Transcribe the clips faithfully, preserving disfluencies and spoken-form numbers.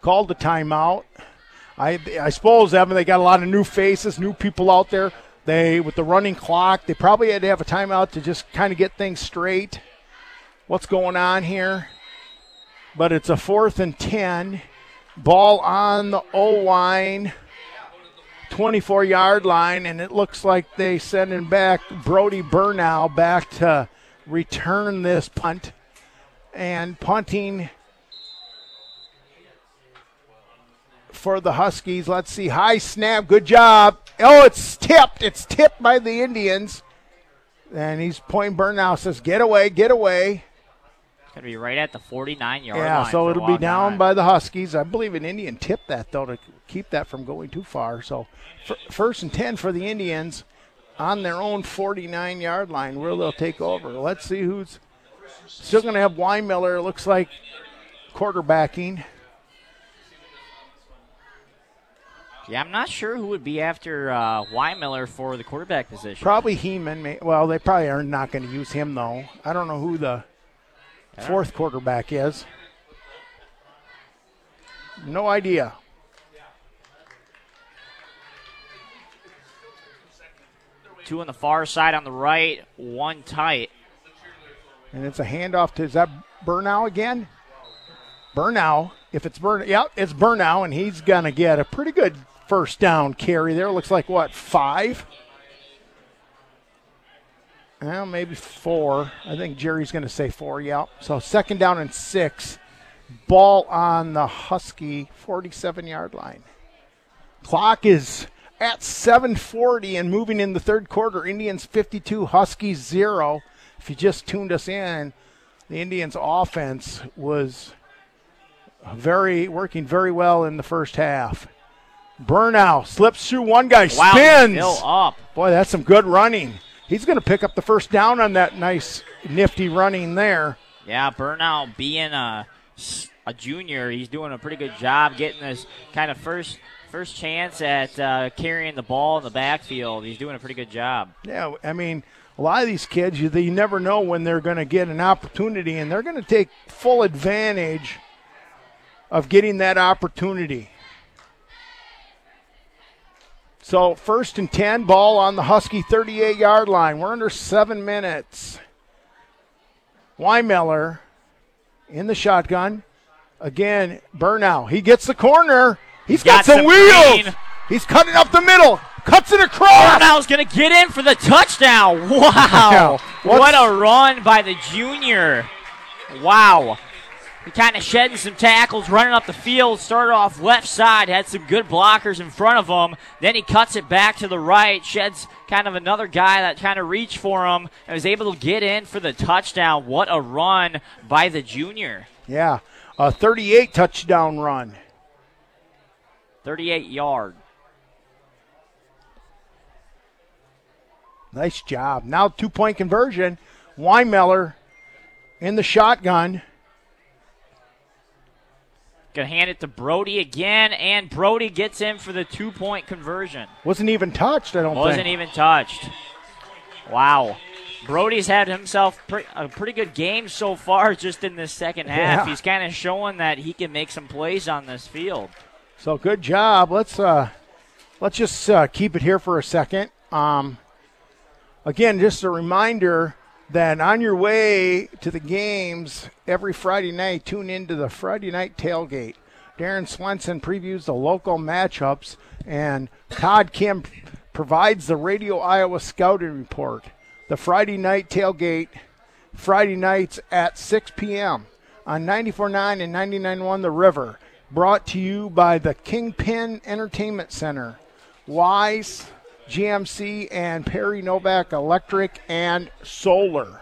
called the timeout. I I suppose, Evan, they got a lot of new faces, new people out there. They, with the running clock, they probably had to have a timeout to just kind of get things straight. What's going on here? But it's a fourth and ten. Ball on the O-line, twenty-four-yard line, and it looks like they sending back Brody Burnow back to return this punt. And punting for the Huskies. Let's see. High snap. Good job. Oh, it's tipped. It's tipped by the Indians. And he's pointing. Burnow says, get away, get away. It's going to be right at the forty-nine-yard line. Yeah, so it'll be down on. by the Huskies. I believe an Indian tipped that, though, to keep that from going too far. So f- first and ten for the Indians on their own forty-nine-yard line where they'll take over. Let's see who's still going to have Weinmiller, looks like, quarterbacking. Yeah, I'm not sure who would be after uh, Weinmiller for the quarterback position. Probably Heeman. May, well, they probably are not going to use him, though. I don't know who the fourth quarterback is. No idea. Two on the far side on the right, one tight. And it's a handoff to, is that Burnow again? Burnow. If it's Burnow, yeah, it's Burnow, and he's going to get a pretty good first down carry there. Looks like, what, five? Well, maybe four. I think Jerry's going to say four, yeah. So second down and six. Ball on the Husky forty-seven-yard line. Clock is at seven forty and moving in the third quarter. Indians fifty-two, Huskies zero. If you just tuned us in, the Indians' offense was very working very well in the first half. Burnow slips through one guy, wow, spins. Still up. Boy, that's some good running. He's going to pick up the first down on that nice, nifty running there. Yeah, Burnow being a, a junior, he's doing a pretty good job getting this kind of first first chance at uh, carrying the ball in the backfield. He's doing a pretty good job. Yeah, I mean, a lot of these kids, you, you never know when they're going to get an opportunity, and they're going to take full advantage of getting that opportunity. So first and ten, ball on the Husky thirty-eight-yard line. We're under seven minutes. Weinmiller in the shotgun. Again, Burnow. He gets the corner. He's got, got some, some wheels. Green. He's cutting up the middle. Cuts it across. Burnow's going to get in for the touchdown. Wow. Yeah. What a run by the junior. Wow. He kind of shedding some tackles, running up the field, started off left side, had some good blockers in front of him. Then he cuts it back to the right, sheds kind of another guy that kind of reached for him and was able to get in for the touchdown. What a run by the junior. Yeah, a thirty-eight touchdown run. thirty-eight yard. Nice job. Now two-point conversion. Weinmiller in the shotgun. Going to hand it to Brody again, and Brody gets in for the two-point conversion. Wasn't even touched, I don't Wasn't think. Wasn't even touched. Wow. Brody's had himself pre- a pretty good game so far just in this second half. Yeah. He's kind of showing that he can make some plays on this field. So good job. Let's uh, let's just uh, keep it here for a second. Um, again, just a reminder that on your way to the games every Friday night, tune into the Friday Night Tailgate. Darren Swenson previews the local matchups, and Todd Kim provides the Radio Iowa Scouting Report. The Friday Night Tailgate, Friday nights at six p.m. on ninety-four point nine and ninety-nine point one The River. Brought to you by the Kingpin Entertainment Center, Wise, G M C, and Perry Novak Electric and Solar.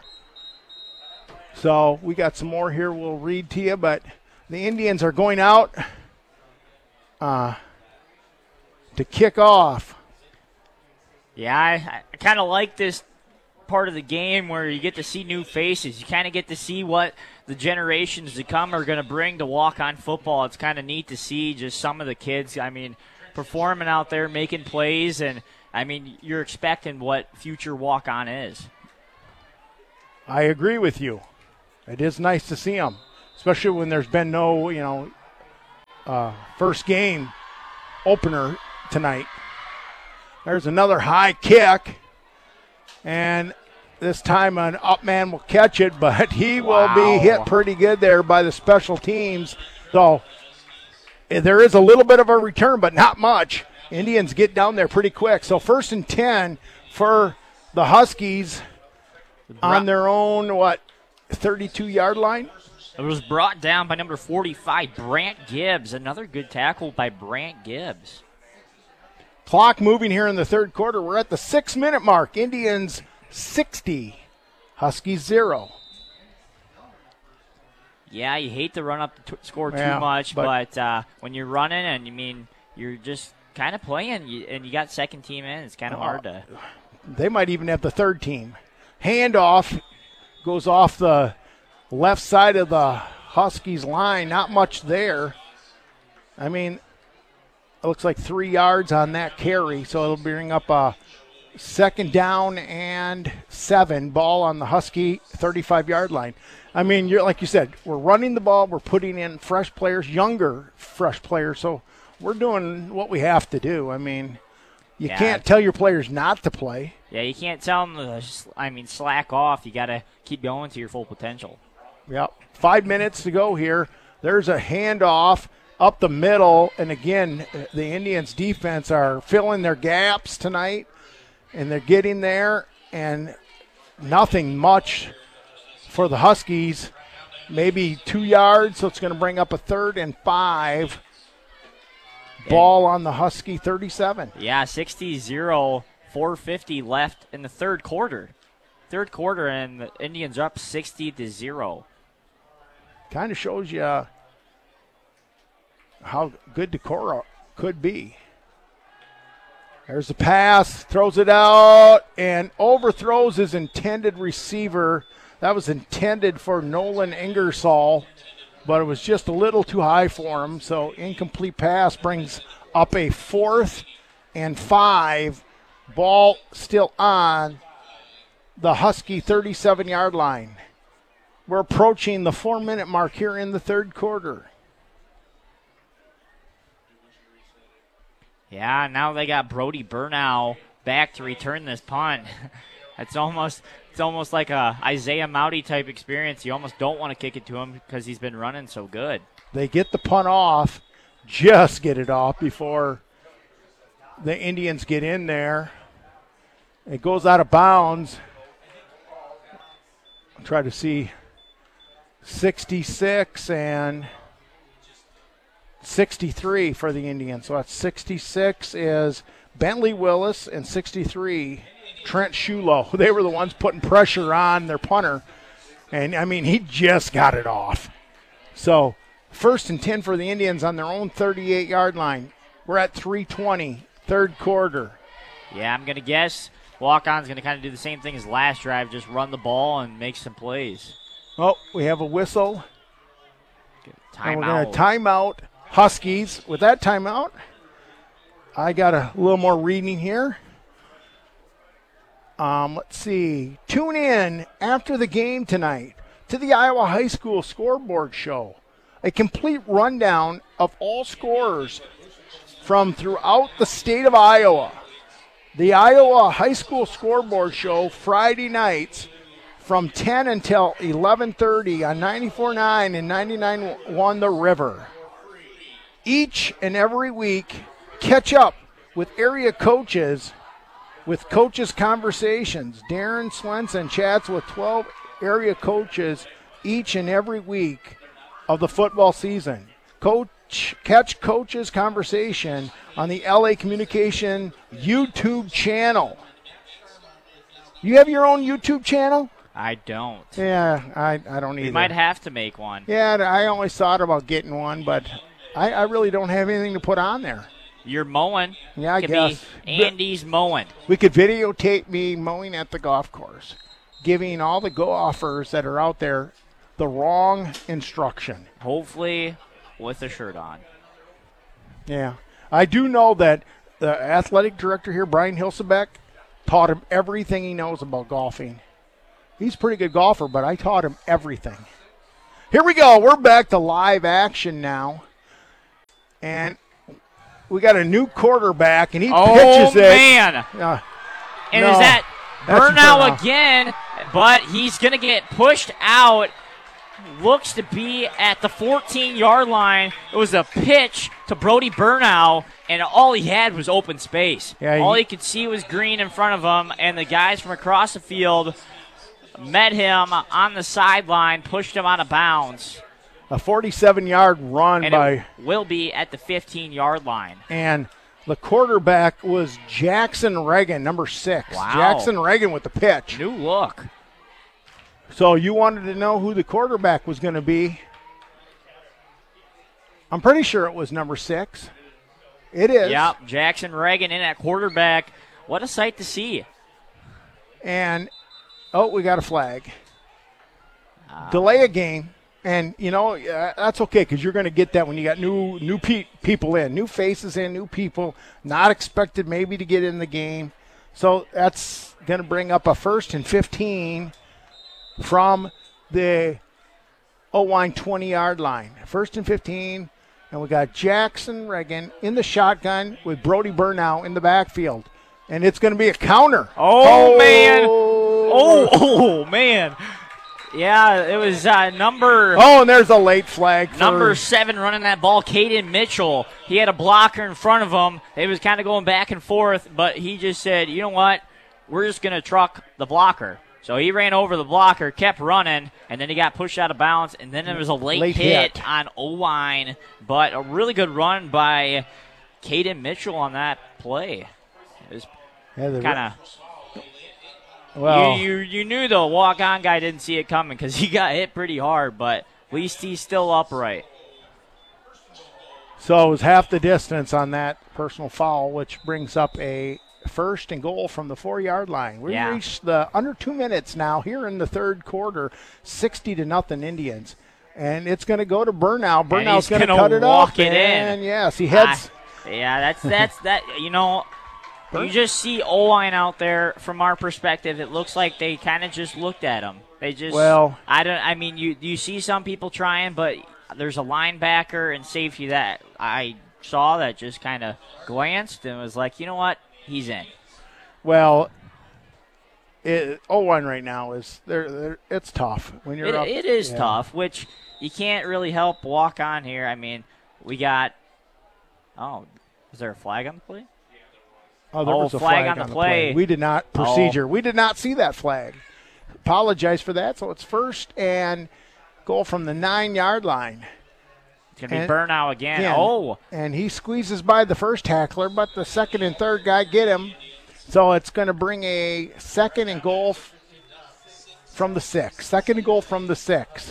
So we got some more here we'll read to you, but the Indians are going out uh, to kick off. Yeah, I, I kind of like this part of the game where you get to see new faces. You kind of get to see what the generations to come are going to bring to walk-on football. It's kind of neat to see just some of the kids, I mean, performing out there, making plays, and I mean, you're expecting what future walk-on is. I agree with you. It is nice to see them, especially when there's been no, you know, uh, first game opener tonight. There's another high kick, and this time an up man will catch it, but he Wow. will be hit pretty good there by the special teams. So there is a little bit of a return, but not much. Indians get down there pretty quick. So first and ten for the Huskies on their own, what, thirty-two-yard line? It was brought down by number forty-five, Brant Gibbs. Another good tackle by Brant Gibbs. Clock moving here in the third quarter. We're at the six-minute mark. Indians sixty, Huskies zero. Yeah, you hate to run up the t- score too Yeah, much, but- but, uh, when you're running and you mean you're just kind of playing, you, and you got second team in, it's kind of Oh. hard to. They might even have the third team. Handoff goes off the left side of the Huskies line. Not much there. I mean, it looks like three yards on that carry, so it'll bring up a second down and seven. Ball on the Husky thirty-five-yard line. I mean, you're like you said, we're running the ball. We're putting in fresh players, younger fresh players. So we're doing what we have to do. I mean, you Yeah. can't tell your players not to play. Yeah, you can't tell them to, s- I mean, slack off. You got to keep going to your full potential. Yep. Five minutes to go here. There's a handoff up the middle. And again, the Indians defense are filling their gaps tonight. And they're getting there. And nothing much for the Huskies. Maybe two yards. So it's going to bring up a third and five. Ball on the Husky thirty-seven. Yeah, sixty zero, four fifty left in the third quarter. Third quarter, and the Indians are up sixty to zero. Kind of shows you uh, how good Decorah could be. There's the pass, throws it out, and overthrows his intended receiver. That was intended for Nolan Ingersoll, but it was just a little too high for him. So incomplete pass brings up a fourth and five. Ball still on the Husky thirty-seven-yard line. We're approaching the four-minute mark here in the third quarter. Yeah, now they got Brody Burnow back to return this punt. It's almost it's almost like a Isaiah Mowdy type experience. You almost don't want to kick it to him because he's been running so good. They get the punt off, just get it off before the Indians get in there. It goes out of bounds. I'll try to see sixty-six and sixty-three for the Indians. So that's sixty-six is Bentley Willis and sixty-three Trent Shulo. They were the ones putting pressure on their punter. And, I mean, he just got it off. So first and ten for the Indians on their own thirty-eight-yard line. We're at three twenty, third quarter. Yeah, I'm going to guess Walk-On's going to kind of do the same thing as last drive, just run the ball and make some plays. Oh, we have a whistle. And we're going Timeout. to timeout Huskies. With that timeout, I got a little more reading here. Um, let's see. Tune in after the game tonight to the Iowa High School Scoreboard Show. A complete rundown of all scorers from throughout the state of Iowa. The Iowa High School Scoreboard Show, Friday nights from ten until eleven thirty on ninety-four point nine and ninety-nine point one The River. Each and every week, catch up with area coaches with Coaches Conversations. Darren Swenson chats with twelve area coaches each and every week of the football season. Coach, catch Coaches Conversation on the L A Communication YouTube channel. You have your own YouTube channel? I don't. Yeah, I, I don't either. You might have to make one. Yeah, I always thought about getting one, but I, I really don't have anything to put on there. You're mowing. Yeah, I Could guess. be Andy's mowing. We could videotape me mowing at the golf course, giving all the golfers that are out there the wrong instruction. Hopefully with a shirt on. Yeah. I do know that the athletic director here, Brian Hilsebeck, taught him everything he knows about golfing. He's a pretty good golfer, but I taught him everything. Here we go. We're back to live action now. And we got a new quarterback, and he oh, pitches it. Oh, man. Uh, and no, is that that's Burnau again, but he's going to get pushed out. Looks to be at the fourteen-yard line. It was a pitch to Brody Burnau, and all he had was open space. Yeah, all he, he could see was green in front of him, and the guys from across the field met him on the sideline, pushed him out of bounds. A forty-seven-yard run and by. It will be at the fifteen-yard line. And the quarterback was Jackson Reagan, number six. Wow. Jackson Reagan with the pitch. New look. So you wanted to know who the quarterback was going to be. I'm pretty sure it was number six. It is. Yep, Jackson Reagan in at quarterback. What a sight to see. And, oh, we got a flag. Uh, Delay a game. And, you know, uh, that's okay because you're going to get that when you got new new pe- people in, new faces in, new people, not expected maybe to get in the game. So that's going to bring up a first and fifteen from the Owine twenty-yard line. First and fifteen, and we got Jackson Reagan in the shotgun with Brody Burnau in the backfield. And it's going to be a counter. Oh, oh man. Oh, oh, man. Yeah, it was uh, number. Oh, and there's a late flag. For number seven running that ball, Caden Mitchell. He had a blocker in front of him. It was kind of going back and forth, but he just said, you know what? We're just going to truck the blocker. So he ran over the blocker, kept running, and then he got pushed out of bounds, and then there was a late, late hit, hit on Owine, but a really good run by Caden Mitchell on that play. It was yeah, kind of. Well, you, you you knew the walk-on guy didn't see it coming because he got hit pretty hard, but at least he's still upright. So it was half the distance on that personal foul, which brings up a first and goal from the four-yard line. We yeah. reached the under two minutes now here in the third quarter, sixty to nothing Indians, and it's going to go to Burnau. Burnau's going to cut it walk off, it and in. yes, he heads. Uh, yeah, that's that's that. You know. You just see Owine out there from our perspective. It looks like they kind of just looked at him. They just well. I don't. I mean, you you see some people trying, but there's a linebacker and safety that I saw that just kind of glanced and was like, you know what, he's in. Well, it, Owine right now is they're, they're, it's tough when you're it, up. It is yeah. tough, which you can't really help walk on here. I mean, we got. Oh, is there a flag on the play? Oh, there oh, was a flag, flag on the, on the play. play. We did not procedure. Oh. We did not see that flag. Apologize for that. So it's first and goal from the nine-yard line. It's going to be Burnau again. again. Oh. And he squeezes by the first tackler, but the second and third guy get him. So it's going to bring a second and goal f- from the six. Second and goal from the six.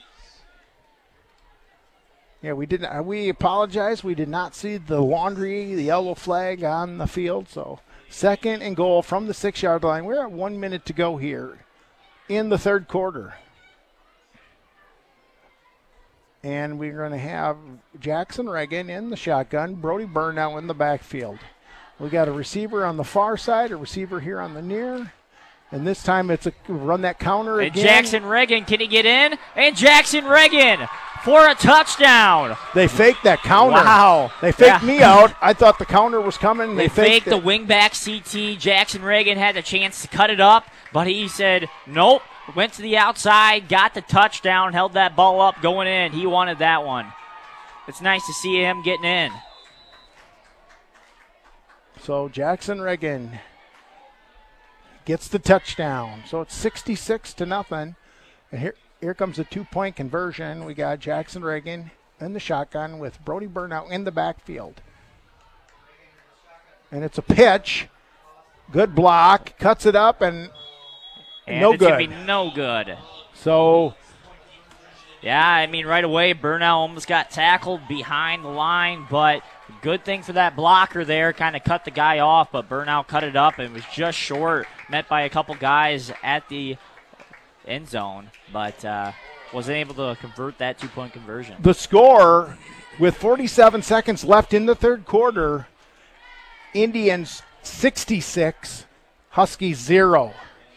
Yeah, we didn't. We apologize. We did not see the laundry, the yellow flag on the field. So second and goal from the six-yard line. We're at one minute to go here in the third quarter. And we're going to have Jackson Reagan in the shotgun, Brody Burnau in the backfield. We got a receiver on the far side, a receiver here on the near. And this time it's a run that counter and again. Jackson Reagan, can he get in? And Jackson Reagan for a touchdown. They faked that counter. Wow. They faked yeah. me out. I thought the counter was coming. They, they faked, faked the wingback C T. Jackson Reagan had the chance to cut it up, but he said, nope. Went to the outside, got the touchdown, held that ball up going in. He wanted that one. It's nice to see him getting in. So Jackson Reagan gets the touchdown. So it's sixty-six to nothing. And here, here comes a two-point conversion. We got Jackson Reagan in the shotgun with Brody Burnau in the backfield. And it's a pitch. Good block. Cuts it up and, and no it's good. Gonna be no good. So, yeah, I mean, right away, Burnau almost got tackled behind the line, but good thing for that blocker there, kind of cut the guy off, but Burnau cut it up and was just short, met by a couple guys at the end zone, but uh, wasn't able to convert that two-point conversion. The score, with forty-seven seconds left in the third quarter, Indians sixty-six, Huskies zero.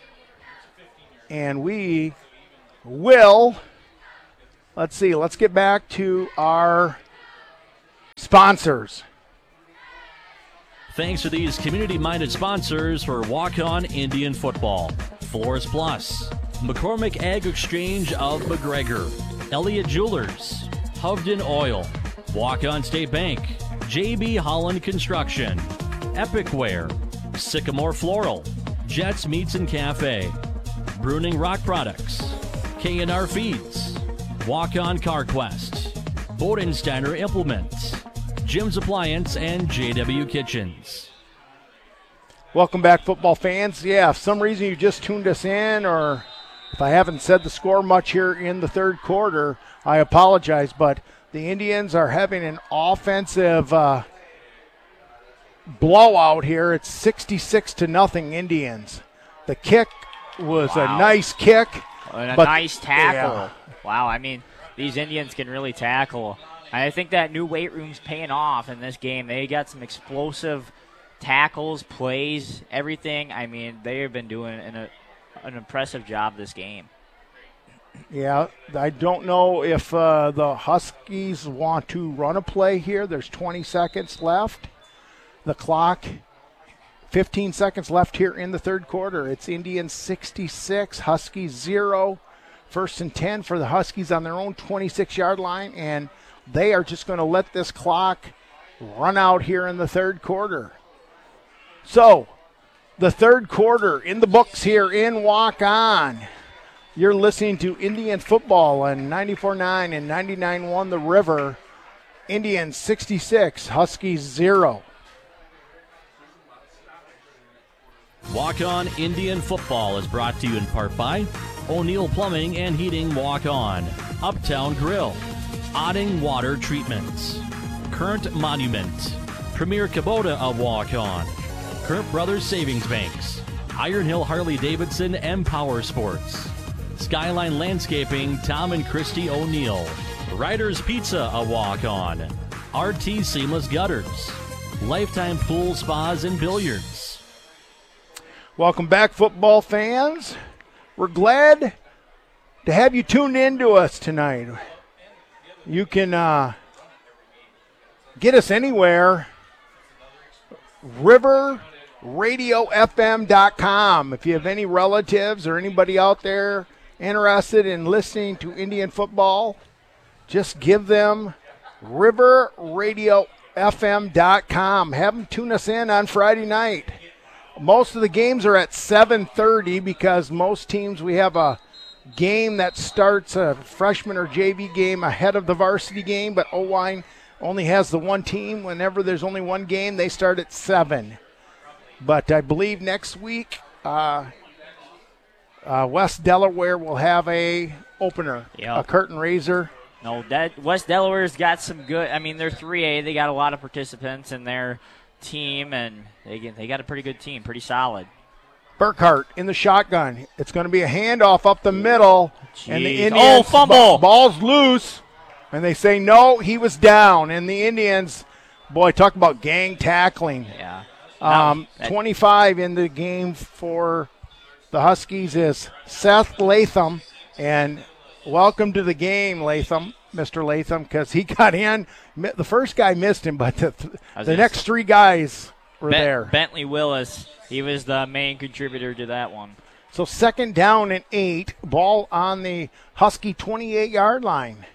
And we will, let's see, let's get back to our sponsors. Thanks to these community-minded sponsors for Walk-On Indian Football. Floors Plus, McCormick Ag Exchange of McGregor, Elliott Jewelers, Hovden Oil, Walk-On State Bank, J B Holland Construction, Epic Wear, Sycamore Floral, Jets Meats and Cafe, Bruning Rock Products, K and R Feeds, Walk-On CarQuest, Bodensteiner Implements, Jim's Appliance, and J W Kitchens. Welcome back, football fans. Yeah, if some reason you just tuned us in, or if I haven't said the score much here in the third quarter, I apologize, but the Indians are having an offensive uh, blowout here. It's sixty-six to nothing Indians. The kick was Wow. a nice kick. And a but, nice tackle. yeah. Wow, I mean, these Indians can really tackle. I think that new weight room's paying off in this game. They got some explosive tackles, plays, everything. I mean, they have been doing an, an impressive job this game. Yeah, I don't know if uh, the Huskies want to run a play here. There's twenty seconds left. The clock, fifteen seconds left here in the third quarter. It's Indians sixty-six, Huskies zero. First and ten for the Huskies on their own twenty-six-yard line, and they are just going to let this clock run out here in the third quarter. So, the third quarter in the books here in Walk On. You're listening to Indian football on ninety-four point nine and ninety-nine point one The River. Indians sixty-six, Huskies zero. Walk-On Indian Football is brought to you in part by O'Neill Plumbing and Heating Walk-On, Uptown Grill, Otting Water Treatments, Current Monument, Premier Kubota of Walk-On, Current Brothers Savings Banks, Iron Hill Harley-Davidson and Power Sports, Skyline Landscaping, Tom and Christy O'Neill, Ryder's Pizza of Walk-On, R T Seamless Gutters, Lifetime Pool Spas and Billiards. Welcome back, football fans. We're glad to have you tuned in to us tonight. You can uh, get us anywhere. river radio f m dot com. If you have any relatives or anybody out there interested in listening to Indian football, just give them river radio f m dot com. Have them tune us in on Friday night. Most of the games are at seven thirty because most teams, we have a game that starts, a freshman or J V game ahead of the varsity game, but Owine only has the one team. Whenever there's only one game, they start at seven. But I believe next week, uh, uh, West Delaware will have a opener, Yep. a curtain raiser. No, that West Delaware's got some good. I mean, they're three A. They got a lot of participants in their team, and they get, they got a pretty good team, pretty solid. Burkhart in the shotgun. It's going to be a handoff up the middle, and the Jeez. Indians Oh, fumble. b- ball's loose, and they say no, he was down. And the Indians, boy, talk about gang tackling. Yeah. Um, that- twenty-five in the game for the Huskies is Seth Latham, and welcome to the game, Latham, Mister Latham, because he got in. Mi- The first guy missed him, but the, th- I was the gonna next say- three guys were Ben- there. Bentley Willis, he was the main contributor to that one. So second down and eight, ball on the Husky twenty-eight-yard line.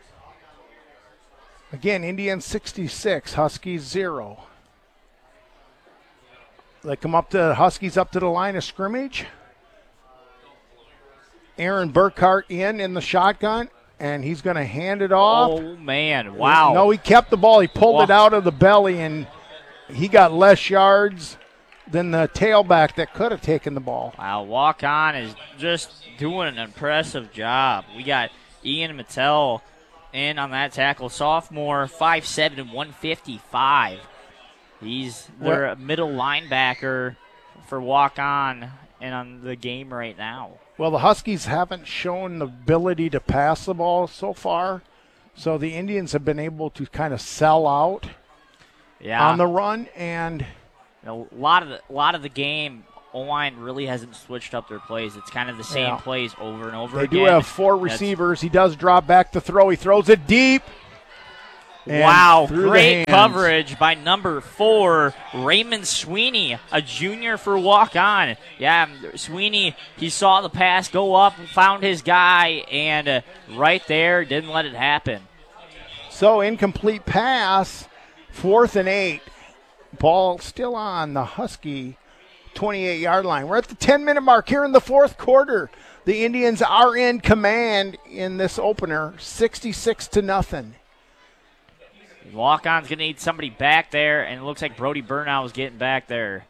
Again, Indians sixty-six, Huskies zero. They come up to Huskies up to the line of scrimmage. Aaron Burkhart in in the shotgun, and he's going to hand it off. Oh, man. Wow. No, he kept the ball. He pulled it Wow. out of the belly, and he got less yards than the tailback that could have taken the ball. Wow, Walk On is just doing an impressive job. We got Ian Mattel in on that tackle. Sophomore, five seven, one fifty-five. He's their middle linebacker for Walk On and on the game right now. Well, the Huskies haven't shown the ability to pass the ball so far, so the Indians have been able to kind of sell out Yeah. on the run, and a lot of the, a lot of the game, Owine really hasn't switched up their plays. It's kind of the same Yeah. plays over and over they again. do have four That's- receivers. He does drop back to throw. He throws it deep. And wow, through the great hands. coverage by number four, Raymond Sweeney, a junior for walk-on. Yeah, Sweeney, he saw the pass go up, found his guy, and uh, right there, didn't let it happen. So incomplete pass, fourth and eight. Ball still on the Husky twenty-eight-yard line. We're at the ten-minute mark here in the fourth quarter. The Indians are in command in this opener, sixty-six to nothing. Walk-on's going to need somebody back there, and it looks like Brody Burnow is getting back there.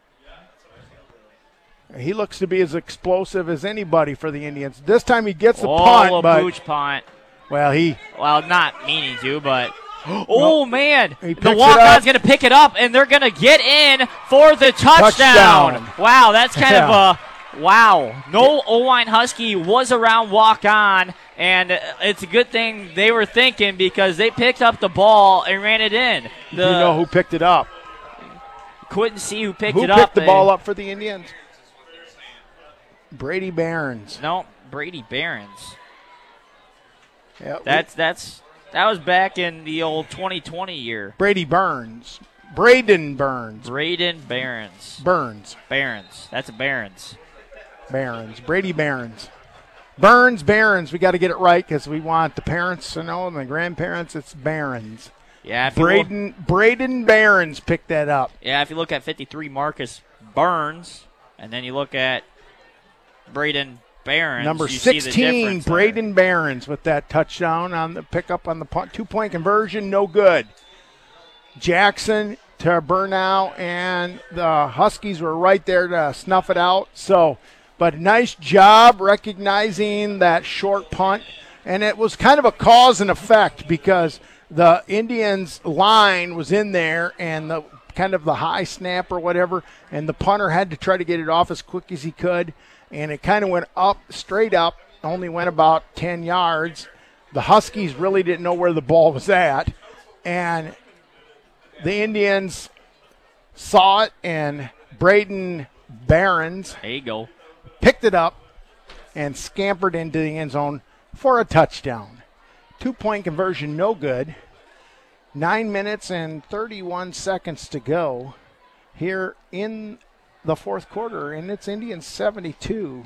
He looks to be as explosive as anybody for the Indians. This time he gets the oh, punt, a but booch punt. well, he Well, not meaning to, but oh, man. He The picks it walk-on's up. going to pick it up, and they're going to get in for the touchdown. Touchdown. Wow, that's kind Yeah. of a wow. No Owine Husky was around walk-on, and it's a good thing they were thinking because they picked up the ball and ran it in. do The, you know who picked it up? couldn't see who picked Who it picked up. the and- ball up for the Indians? Brady Barons. No, Brady Barons. Yeah, That's that's that was back in the old twenty twenty year. Brady Burns. Braden Burns. Braden Barons. Burns. Barons. That's a Barons. Barons. Brady Barons. Burns, Barons. We got to get it right because we want the parents to know and the grandparents. It's Barons. Yeah, if you look, Braden Braden Barons picked that up. yeah, if you look at fifty-three, Marcus Burns, and then you look at Braden Barons, Number you see the sixteen, difference there. Braden Barons with that touchdown on the pickup on the punt, two-point conversion, no good. Jackson to Burnow, and the Huskies were right there to snuff it out. So, but nice job recognizing that short punt, and it was kind of a cause and effect because the Indians' line was in there, and the kind of the high snap or whatever, and the punter had to try to get it off as quick as he could. And it kind of went up, straight up, only went about ten yards. The Huskies really didn't know where the ball was at. And the Indians saw it, and Braden Barons There you go. picked it up and scampered into the end zone for a touchdown. Two-point conversion, no good. Nine minutes and thirty-one seconds to go here in the fourth quarter, and it's Indians seventy-two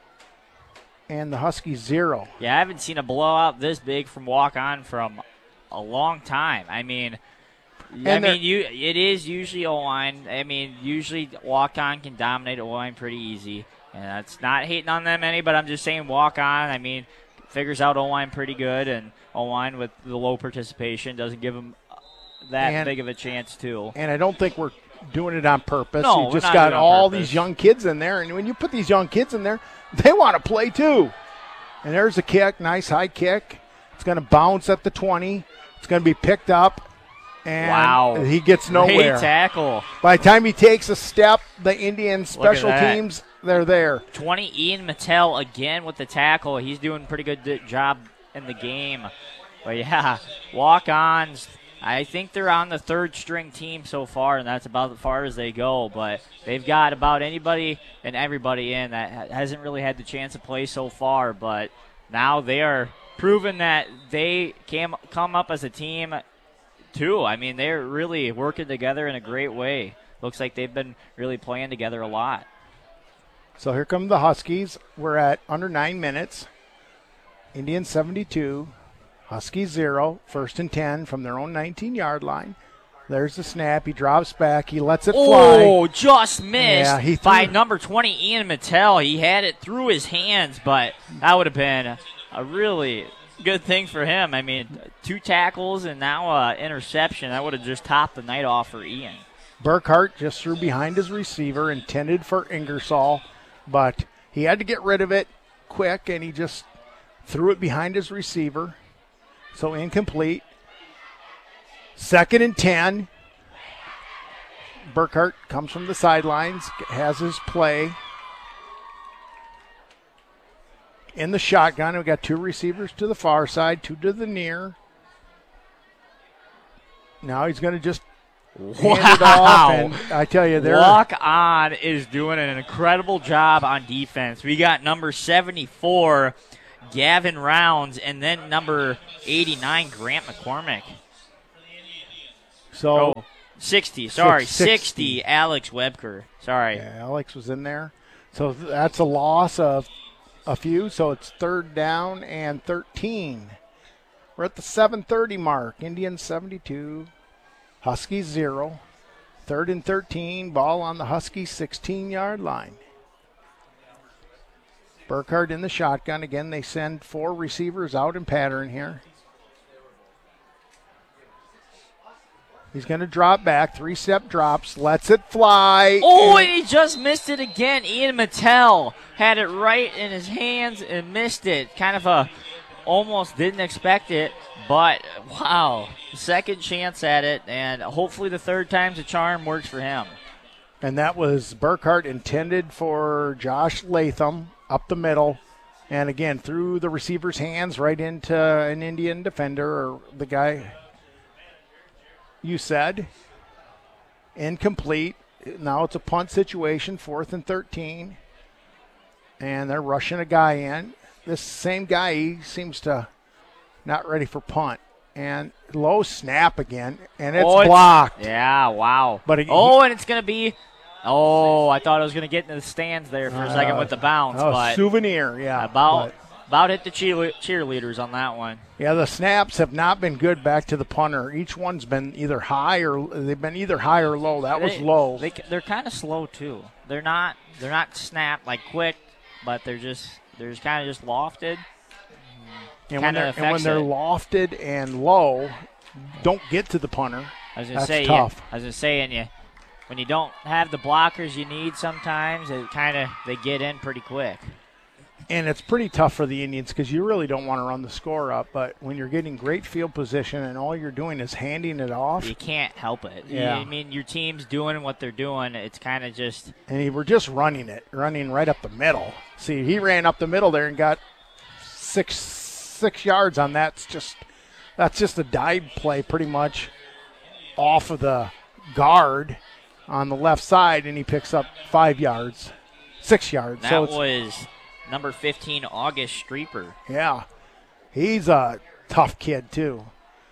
and the Huskies zero. Yeah, I haven't seen a blowout this big from walk on from a long time. I mean, I And mean, you it is usually O-line. I mean, usually walk on can dominate O-line pretty easy, and that's not hating on them any. But I'm just saying walk on. I mean, figures out O-line pretty good, and O-line with the low participation doesn't give them that And- big of a chance too. And I don't think we're doing it on purpose. No, you we're just not got doing it on all purpose. these young kids in there, and when you put these young kids in there, they want to play too. And there's a kick, nice high kick. It's going to bounce at the twenty. It's going to be picked up, and Wow. he gets nowhere. Great tackle. By the time he takes a step, the Indian Look at special that. teams, they're there. twenty, Ian Mattel again with the tackle. He's doing a pretty good d- job in the game. But, yeah, walk-ons, I think they're on the third-string team so far, and that's about as far as they go. But they've got about anybody and everybody in that ha- hasn't really had the chance to play so far. But now they are proving that they can come up as a team, too. I mean, they're really working together in a great way. Looks like they've been really playing together a lot. So here come the Huskies. We're at under nine minutes. Indians seventy-two. Huskies zero. First and ten from their own nineteen-yard line. There's the snap. He drops back. He lets it fly. Oh, just missed Yeah, he by threw- number twenty, Ian Mattel. He had it through his hands, but that would have been a really good thing for him. I mean, two tackles and now an interception. That would have just topped the night off for Ian. Burkhart just threw behind his receiver, intended for Ingersoll, but he had to get rid of it quick, and he just threw it behind his receiver. So incomplete. Second and ten. Burkhart comes from the sidelines, has his play. In the shotgun, we've got two receivers to the far side, two to the near. Now he's going to just hand it off, and I tell you, they're Walk On is doing an incredible job on defense. We got number seventy-four, Gavin Rounds, and then number eighty-nine, Grant McCormick. So oh, sixty, sorry, six- sixty. sixty, Alex Webker. Sorry. yeah, Alex was in there. So that's a loss of a few. So it's third down and thirteen. We're at the seven thirty mark. Indians seventy-two, Huskies zero. Third and thirteen, ball on the Huskies sixteen-yard line. Burkhardt in the shotgun. Again, they send four receivers out in pattern here. He's going to drop back. Three-step drops. Lets it fly. Oh, and- and he just missed it again. Ian Mattel had it right in his hands and missed it. Kind of a almost didn't expect it, but wow. Second chance at it, and hopefully the third time's a charm works for him. And that was Burkhardt intended for Josh Latham up the middle. And again, through the receiver's hands right into an Indian defender or the guy you said. Incomplete. Now it's a punt situation, fourth and thirteen. And they're rushing a guy in. This same guy, he seems to not ready for punt. And low snap again, and it's Oh, it's- blocked. Yeah, wow. But he- oh, and it's going to be – oh, I thought I was going to get into the stands there for a second Uh, with the bounce, Oh, but souvenir, yeah. about but- about hit the cheerle- cheerleaders on that one. Yeah, the snaps have not been good back to the punter. Each one's been either high or they've been either high or low. That was They- low. They, they're kind of slow too. They're not they're not snapped like quick, but they're just they're just kind of just lofted. and, when kinda they're, and when affects they're it. lofted and low, don't get to the punter. I was gonna That's say, tough. Yeah, I was gonna say, and you when you don't have the blockers you need, sometimes it kind of they get in pretty quick. And it's pretty tough for the Indians because you really don't want to run the score up. But when you're getting great field position and all you're doing is handing it off, You can't help it. You- Yeah. I mean, your team's doing what they're doing. It's kind of just and he, we're just running it, running right up the middle. See, he ran up the middle there and got six six yards on that. It's just that's just a dive play, pretty much off of the guard on the left side, and he picks up five yards, six yards. that so it's, was number fifteen, August Streeper. yeah, he's a tough kid too.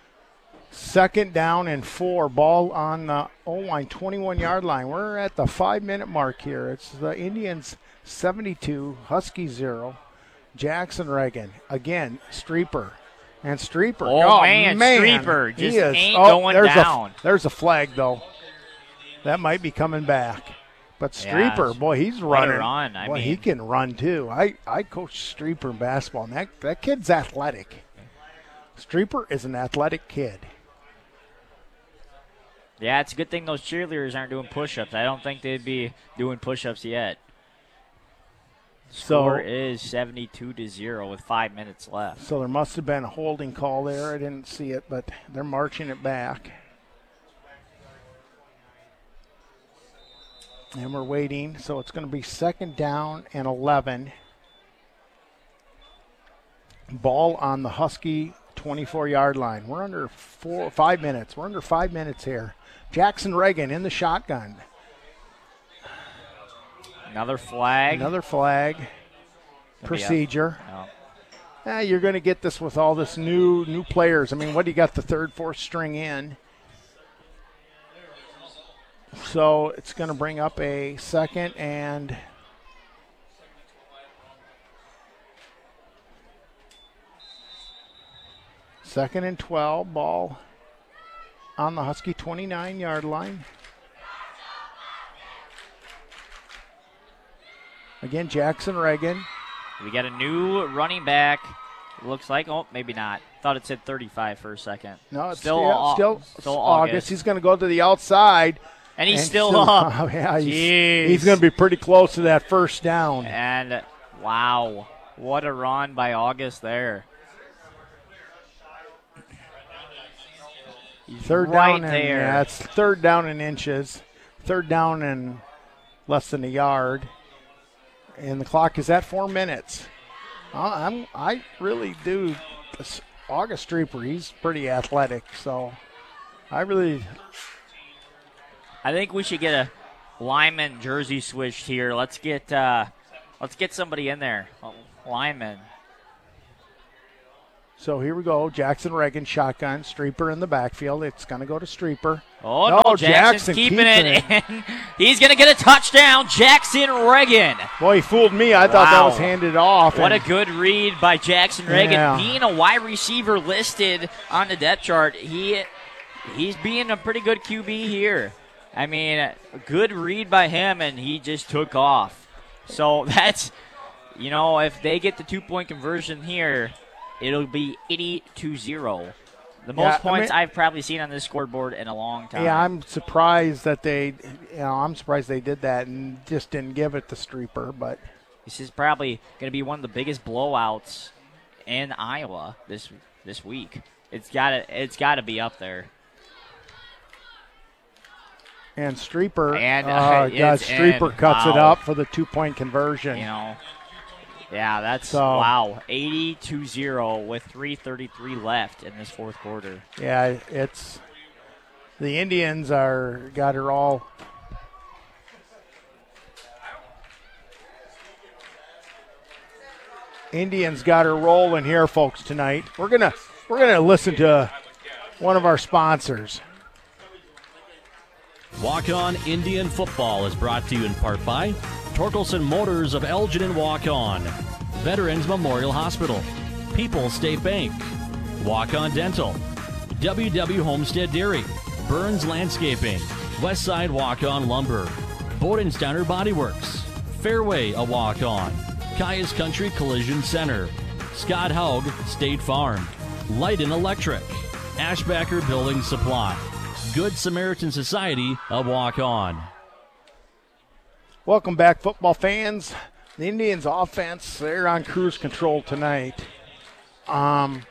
Second down and four, ball on the O-line, twenty-one-yard line. We're at the five-minute mark here. It's the Indians seventy-two, Huskies zero. Jackson Reagan, again, Streeper. And Streeper. Oh, man, Streeper he just is. ain't oh, going there's down. A, there's a flag, though. That might be coming back. But Yeah, Streeper, boy, he's what a running. run. I boy, he mean- can run, too. I, I coached Streeper in basketball, and that, that kid's athletic. Streeper is an athletic kid. Yeah, it's a good thing those cheerleaders aren't doing push-ups. I don't think they'd be doing push-ups yet. Score So, is seventy-two to zero with five minutes left. so there must have been a holding call there. I didn't see it, but they're marching it back. And we're waiting, so it's going to be second down and eleven. Ball on the Husky twenty-four-yard line. We're under four, five minutes. We're under five minutes here. Jackson Reagan in the shotgun. Another flag. Another flag. Gonna be Procedure. up. Eh, you're going to get this with all this new new players. I mean, what do you got the third, fourth string in? So it's going to bring up a second and second and twelve, ball on the Husky twenty-nine-yard line. Again, Jackson Reagan. We got a new running back. Looks like, oh, maybe not. Thought it said thirty-five for a second. No, it's still, still, Au- still, still August. August. He's going to go to the outside. And he's and still up. Oh, yeah, he's, Jeez. he's going to be pretty close to that first down. And, wow, what a run by August there. He's Third right down, there. and yeah, it's third down in inches. Third down in less than a yard, and the clock is at four minutes. I- I'm, I really do. This August Streeper, he's pretty athletic, so I really. I think we should get a lineman jersey switched here. Let's get uh, let's get somebody in there. Oh, lineman. So here we go. Jackson Reagan shotgun. Streeper in the backfield. It's going to go to Streeper. Oh, no, no Jackson's Jackson keeping, keeping it. it. And he's going to get a touchdown. Jackson Reagan. Boy, he fooled me. I thought that Wow. was handed off. What a and- good read by Jackson Reagan. Yeah. Being a wide receiver listed on the depth chart, he he's being a pretty good Q B here. I mean, a good read by him, and he just took off. So that's, you know, if they get the two-point conversion here, it'll be eighty to zero. The most Yeah, I points mean- I've probably seen on this scoreboard in a long time. Yeah, I'm surprised that they, you know, I'm surprised they did that and just didn't give it to Streeper. But This is probably going to be one of the biggest blowouts in Iowa this this week. It's got to it's got to be up there. and Streeper, And, uh, oh God, it's Streeper in. cuts it Wow. up for the two-point conversion. You know, yeah, that's So- wow, eighty to zero with three thirty-three left in this fourth quarter. Yeah, it's the Indians are got her all. Indians got her rolling here, folks. Tonight we're gonna we're gonna listen to one of our sponsors. Walk On Indian Football is brought to you in part by Torkelson Motors of Elgin and Walk On, Veterans Memorial Hospital, People's State Bank, Walk On Dental, W W Homestead Dairy, Burns Landscaping, Westside Walk On Lumber, Bodensteiner Body Works, Fairway a Walk On, Kaya's Country Collision Center, Scott Haug State Farm, Lighten Electric, Ashbacker Building Supply, Good Samaritan Society of Walk On. Welcome back, football fans. The Indians' offense, they're on cruise control tonight. Um,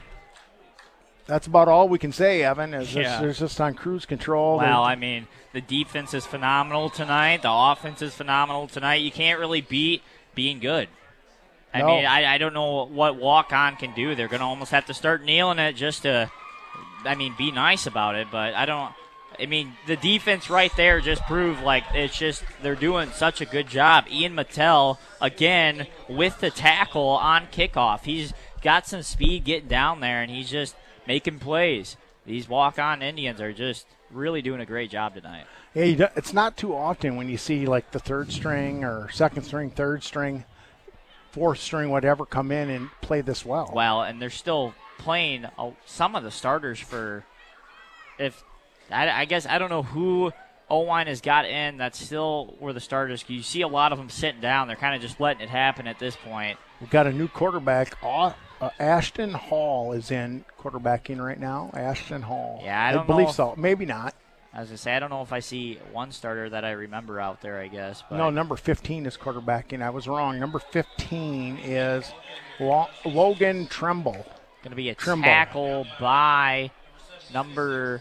that's about all we can say, Evan, is Yeah. they're just on cruise control. Well, They're- I mean, the defense is phenomenal tonight. The offense is phenomenal tonight. You can't really beat being good. I No. mean, I, I don't know what walk-on can do. They're going to almost have to start kneeling it just to, I mean, be nice about it. But I don't, I mean, the defense right there just proved like it's just they're doing such a good job. Ian Mattel, again, with the tackle on kickoff. He's got some speed getting down there, and he's just making plays. These walk-on Indians are just really doing a great job tonight. Yeah, you do, it's not too often when you see like the third string or second string, third string, fourth string, whatever, come in and play this well. Well, and they're still playing uh, some of the starters for, if I, I guess I don't know who Owine has got in that still were the starters. You see a lot of them sitting down. They're kind of just letting it happen at this point. We've got a new quarterback. Uh, uh, Ashton Hall is in quarterbacking right now. Ashton Hall. Yeah, I don't believe know. so. Maybe not. I was going to say, I don't know if I see one starter that I remember out there, I guess. But No, number fifteen is quarterbacking. I was wrong. Number fifteen is Lo- Logan Tremble. going to be a Trimble. tackle by number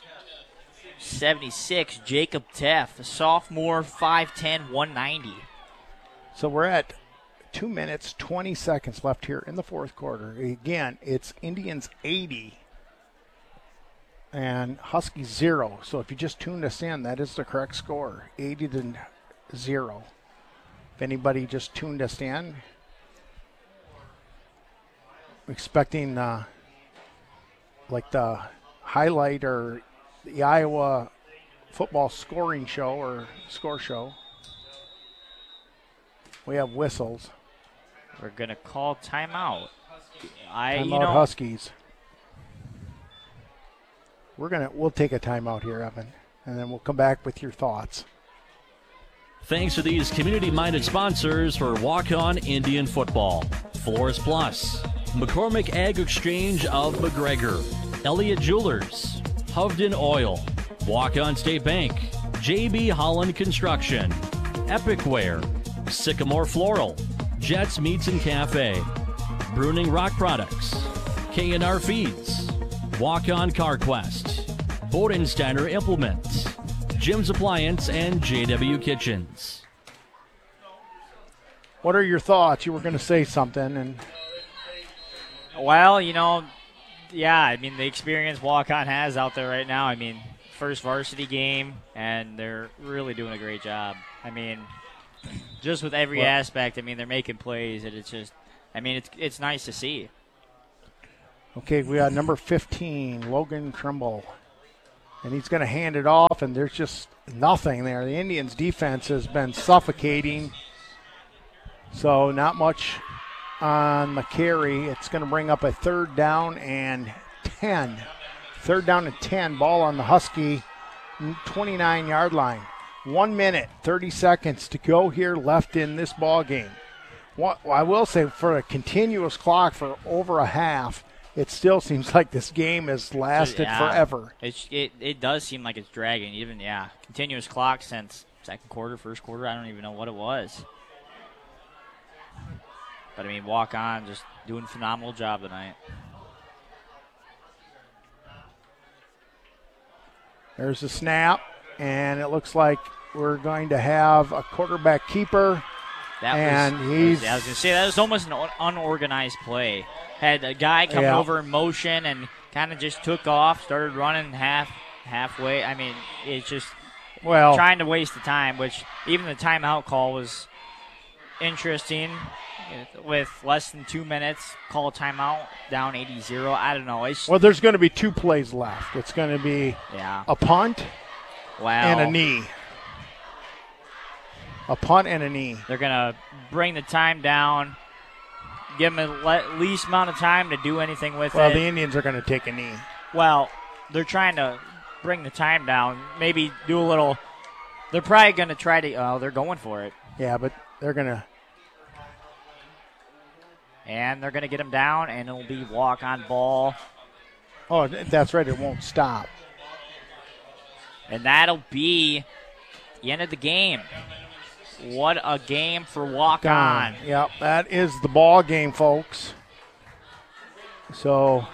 seventy-six, Jacob Teff, a sophomore, five ten, one ninety. So we're at two minutes, twenty seconds left here in the fourth quarter. Again, it's Indians eighty and Huskies zero. So if you just tuned us in, that is the correct score, eighty to zero. If anybody just tuned us in, expecting uh, like the highlight or the Iowa football scoring show or score show, we have whistles. We're going to call timeout. I, Timeout you know, Huskies. We're gonna we'll take a timeout here, Evan, and then we'll come back with your thoughts. Thanks to these community-minded sponsors for Walk On Indian Football. Flores Plus, McCormick Ag Exchange of McGregor, Elliott Jewelers, Hovden Oil, Walk On State Bank, J B Holland Construction, Epic Wear, Sycamore Floral, Jets Meats and Cafe, Bruning Rock Products, K and R Feeds, Walk On CarQuest, Bodensteiner Implements, Jim's Appliance, and J W Kitchens. What are your thoughts? You were going to say something, and well, you know, yeah, I mean, the experience Walk-On has out there right now, I mean, first varsity game, and they're really doing a great job. I mean, just with every Well- aspect, I mean, they're making plays, and it's just, I mean, it's it's nice to see. Okay, we got number fifteen, Logan Trimble. And he's going to hand it off, and there's just nothing there. The Indians' defense has been suffocating. So not much on the carry. It's going to bring up a third down and ten. Third down and ten. Ball on the Husky twenty-nine-yard line. One minute, thirty seconds to go here left in this ball game. What I will say, for a continuous clock for over a half, it still seems like this game has lasted yeah, forever. It's, it it does seem like it's dragging. Even, yeah, continuous clock since second quarter, first quarter. I don't even know what it was. But, I mean, walk on, just doing a phenomenal job tonight. There's a snap, and it looks like we're going to have a quarterback keeper. That and was, he's. I was going to say, that was almost an unorganized play. Had a guy come yeah. over in motion and kind of just took off, started running half halfway. I mean, it's just well trying to waste the time, which even the timeout call was interesting. With less than two minutes, call a timeout, down eighty zero. I don't know. It's, well, there's going to be two plays left. It's going to be yeah. a punt wow. and a knee. A punt and a knee. They're going to bring the time down, give them the least amount of time to do anything with well, it. Well, the Indians are going to take a knee. Well, they're trying to bring the time down, maybe do a little. They're probably going to try to. Oh, they're going for it. Yeah, but they're going to. And they're going to get him down, and it'll be walk-on ball. Oh, that's right. It won't stop. And that'll be the end of the game. What a game for walk-on. Yep, that is the ball game, folks. So,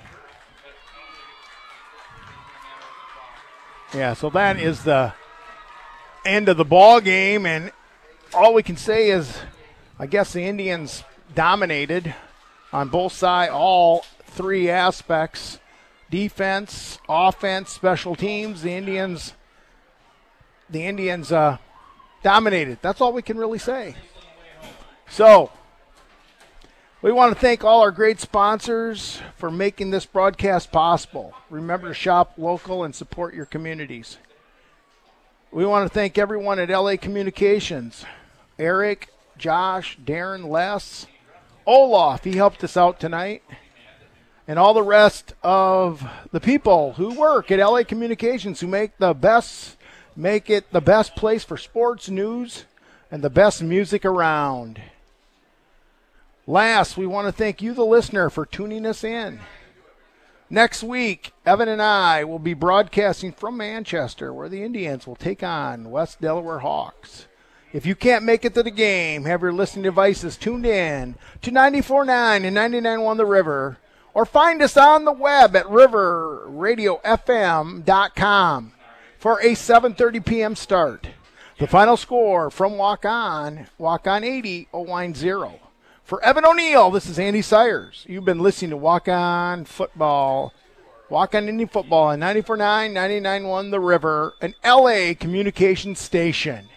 yeah, so that is the end of the ball game, and all we can say is, I guess the Indians dominated on both sides, all three aspects: defense, offense, special teams. The Indians, the Indians uh, dominated. That's all we can really say. So, we want to thank all our great sponsors for making this broadcast possible. Remember to shop local and support your communities. We want to thank everyone at L A Communications: Eric, Josh, Darren, Les, Olaf, he helped us out tonight, and all the rest of the people who work at L A Communications, who make the best, make it the best place for sports news and the best music around. Last, we want to thank you, the listener, for tuning us in. Next week, Evan and I will be broadcasting from Manchester, where the Indians will take on West Delaware Hawks. If you can't make it to the game, have your listening devices tuned in to ninety-four point nine and ninety-nine point one The River, or find us on the web at river radio f m dot com for a seven thirty p.m. start. The final score from Walk On, Walk On eighty, Owine zero. For Evan O'Neill, this is Andy Sayers. You've been listening to Walk On Football, Walk On Indian Football on ninety-four point nine, ninety-nine point one The River, an L A communication station.